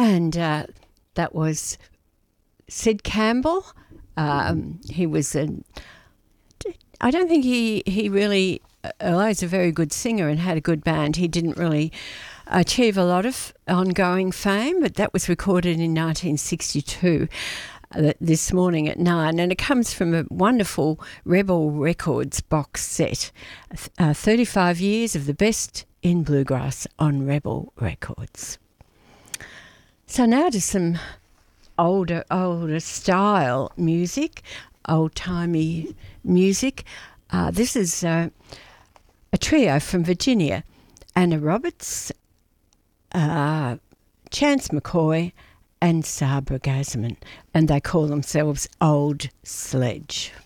And that was Sid Campbell. He was I don't think he really, although he's a very good singer and had a good band, he didn't really achieve a lot of ongoing fame, but that was recorded in 1962. This morning at 9, and it comes from a wonderful Rebel Records box set, 35 years of the best in bluegrass on Rebel Records. So now to some older style music, old-timey music. This is a trio from Virginia: Anna Roberts, Chance McCoy, and Sabra Gazeman, and they call themselves Old Sledge.